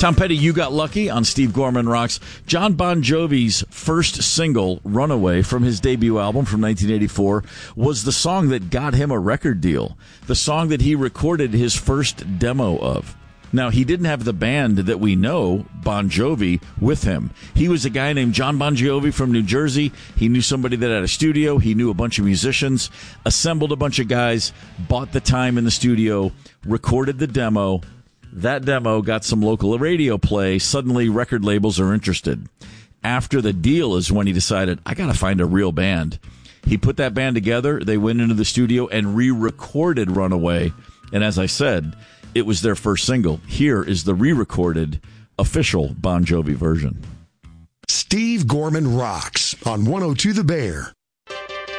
Tom Petty, You Got Lucky on Steve Gorman Rocks. John Bon Jovi's first single, Runaway, from his debut album from 1984, was the song that got him a record deal, the song that he recorded his first demo of. Now, he didn't have the band that we know, Bon Jovi, with him. He was a guy named John Bon Jovi from New Jersey. He knew somebody that had a studio. He knew a bunch of musicians, assembled a bunch of guys, bought the time in the studio, recorded the demo. That demo got some local radio play. Suddenly, record labels are interested. After the deal is when he decided, I got to find a real band. He put that band together. They went into the studio and re-recorded Runaway. And as I said, it was their first single. Here is the re-recorded official Bon Jovi version. Steve Gorman Rocks on 102 The Bear.